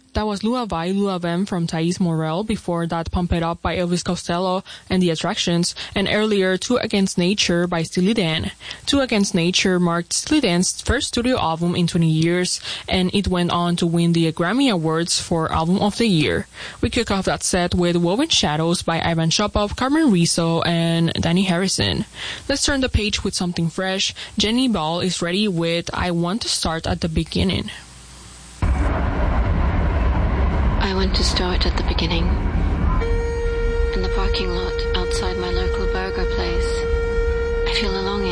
That was Lua Vai, Lua Vem from Thais Morel. Before that, Pump It Up by Elvis Costello and The Attractions. And earlier, Two Against Nature by Steely Dan. Two Against Nature marked Steely Dan's first studio album in 20 years, and it went on to win the Grammy Awards for Album of the Year. We kick off that set with Woven Shadows by Ivan Shopov, Carmen Rizzo, and Danny Harrison. Let's turn the page with something fresh. Jenny Ball is ready with I Want to Start at the Beginning. I want to start at the beginning. In the parking lot outside my local burger place, I feel a longing